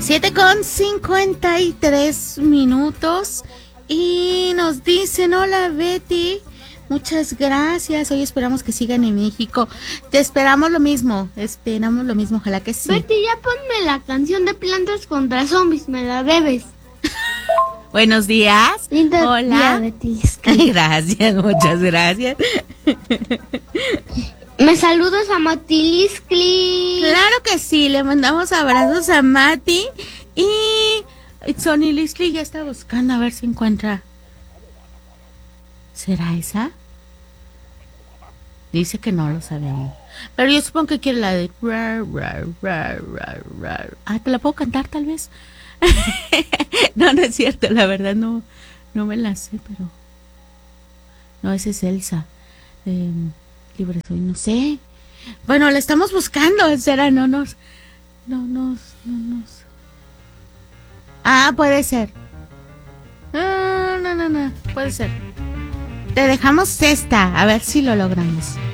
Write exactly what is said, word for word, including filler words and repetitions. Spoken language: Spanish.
siete con cincuenta y tres minutos. Y nos dicen, hola Betty, muchas gracias. Hoy esperamos que sigan en México. Te esperamos lo mismo, esperamos lo mismo, ojalá que sí. Betty, ya ponme la canción de Plantas contra Zombies, me la debes. Buenos días. Linda hola. Día, Betty. Gracias, muchas gracias. Me saludas a Matiliscli. Claro que sí, le mandamos abrazos a Mati. Y Sonny Listley ya está buscando a ver si encuentra. ¿Será esa? Dice que no lo sabemos. Pero yo supongo que quiere la de... Ah, ¿te la puedo cantar tal vez? No, no es cierto, la verdad no, no me la sé, pero... No, esa es Elsa. Eh, libre soy, no sé. Bueno, la estamos buscando, será, no nos... No nos... No nos... Ah, puede ser. Ah, no, no, no, puede ser. Te dejamos esta, a ver si lo logramos.